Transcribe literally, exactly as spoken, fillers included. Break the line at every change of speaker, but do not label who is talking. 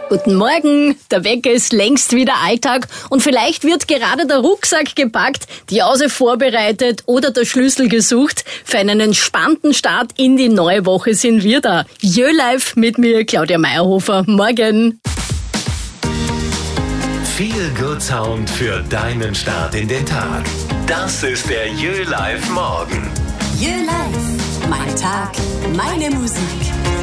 Guten Morgen, der Wecker ist längst wieder Alltag und vielleicht wird gerade der Rucksack gepackt, die Jause vorbereitet oder der Schlüssel gesucht. Für einen entspannten Start in die neue Woche sind wir da. Jö Live mit mir, Claudia Meyerhofer. Morgen.
Viel Good Sound für deinen Start in den Tag. Das ist der Jö Live Morgen.
Jö Live. Mein Tag, meine Musik.